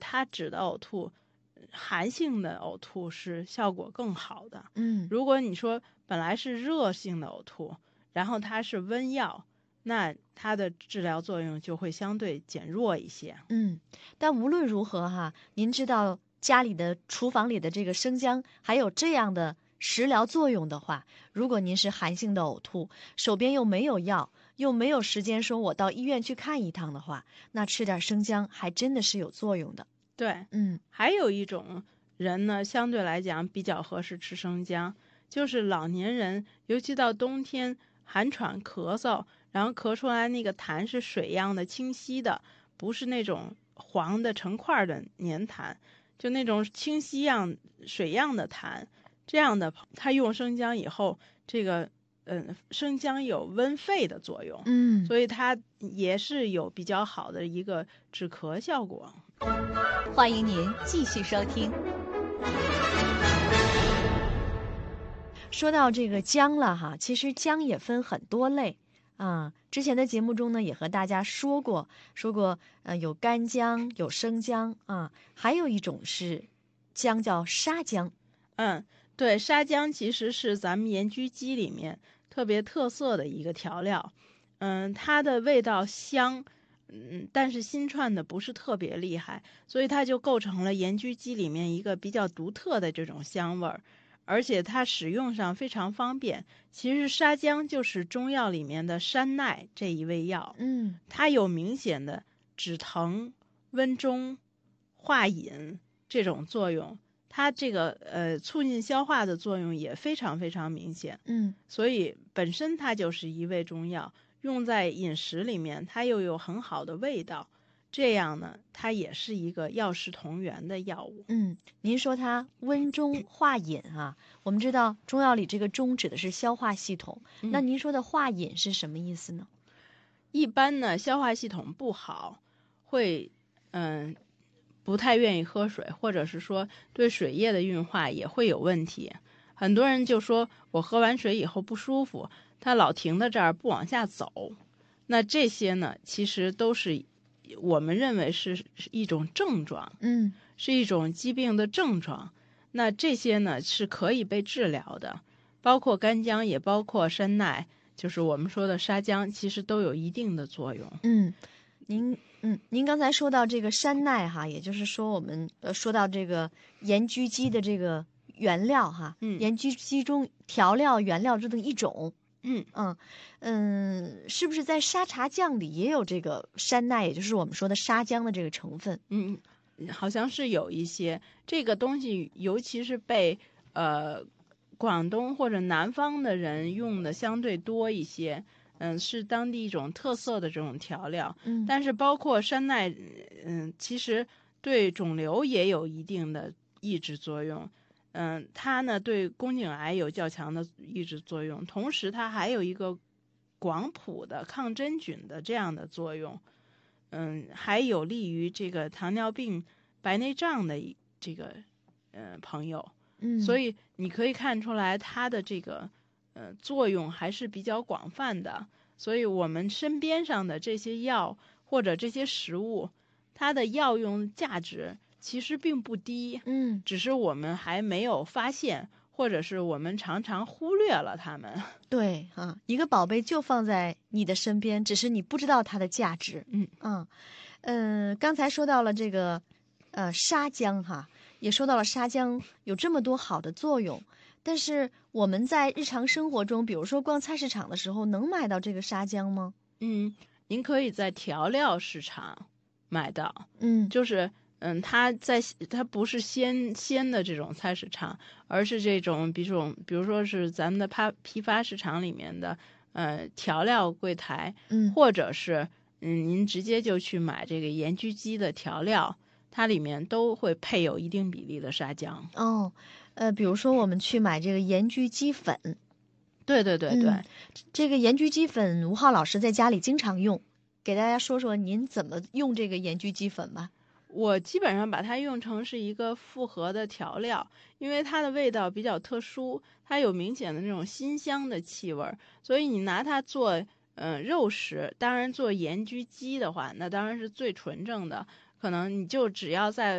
它指的呕吐，寒性的呕吐是效果更好的。如果你说本来是热性的呕吐，然后它是温药，那它的治疗作用就会相对减弱一些。 但无论如何哈，您知道家里的厨房里的这个生姜还有这样的食疗作用的话，如果您是寒性的呕吐，手边又没有药，又没有时间说我到医院去看一趟的话，那吃点生姜还真的是有作用的。 对，还有一种人呢，相对来讲比较合适吃生姜，就是老年人，尤其到冬天寒喘咳嗽，然后咳出来那个痰是水样的清晰的，不是那种黄的成块的粘痰，就那种清晰样水样的痰，这样的他用生姜以后，这个生姜有温肺的作用，所以它也是有比较好的一个止咳效果。 欢迎您继续收听。 说到这个姜了哈，其实姜也分很多类啊。之前的节目中呢，也和大家说过，有干姜，有生姜啊，还有一种是姜叫沙姜。 对，沙姜其实是咱们盐焗鸡里面特别特色的一个调料。它的味道香，但是新串的不是特别厉害，所以它就构成了盐焗鸡里面一个比较独特的这种香味儿。而且它使用上非常方便。其实沙姜就是中药里面的山奈这一味药，它有明显的止疼、温中、化饮这种作用。它这个促进消化的作用也非常非常明显。所以本身它就是一味中药，用在饮食里面，它又有很好的味道。这样呢，它也是一个药食同源的药物。 您说它温中化饮啊，我们知道中药里这个中指的是消化系统，那您说的化饮是什么意思呢？ 一般呢，消化系统不好，会不太愿意喝水，或者是说对水液的运化也会有问题。很多人就说我喝完水以后不舒服，他老停在这儿不往下走。那这些呢，其实都是我们认为是一种症状，是一种疾病的症状。那这些呢是可以被治疗的，包括干姜，也包括山奈，就是我们说的沙姜，其实都有一定的作用。 您刚才说到这个山奈哈，也就是说我们说到这个盐焗鸡的这个原料哈，盐焗鸡中调料原料中的一种。是不是在沙茶酱里也有这个山奈，也就是我们说的沙姜的这个成分？ 好像是有一些这个东西，尤其是被广东或者南方的人用的相对多一些。是当地一种特色的这种调料。但是包括山奈，其实对肿瘤也有一定的抑制作用。它呢对宫颈癌有较强的抑制作用，同时它还有一个广谱的抗真菌的这样的作用。还有利于这个糖尿病、白内障的这个朋友。所以你可以看出来它的这个作用还是比较广泛的。所以我们身边上的这些药或者这些食物，它的药用价值其实并不低，只是我们还没有发现，或者是我们常常忽略了它们。 对啊，一个宝贝就放在你的身边，只是你不知道它的价值。刚才说到了这个沙姜哈，也说到了沙姜有这么多好的作用。但是我们在日常生活中，比如说逛菜市场的时候，能买到这个沙姜吗？ 您可以在调料市场买到。就是它不是鲜的这种菜市场，而是这种比如说是咱们的批发市场里面的调料柜台，或者是您直接就去买这个盐焗鸡的调料，它里面都会配有一定比例的沙姜。 比如说我们去买这个盐焗鸡粉。 对， 这个盐焗鸡粉，吴浩老师在家里经常用，给大家说说您怎么用这个盐焗鸡粉吧。 我基本上把它用成是一个复合的调料，因为它的味道比较特殊，它有明显的那种辛香的气味，所以你拿它做肉食，当然做盐焗鸡的话，那当然是最纯正的，可能你就只要在